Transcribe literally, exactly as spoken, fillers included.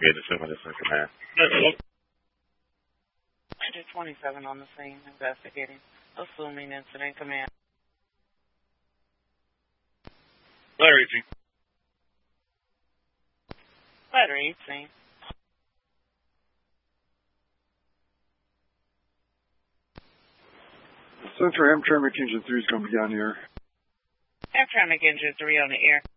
Tailgate assuming this in command. Engine twenty-seven on the scene, investigating, assuming incident command. Ladder eighteen. Ladder eighteen. Center Hamtramck Engine three is going to be on the air. Hamtramck Engine three on the air.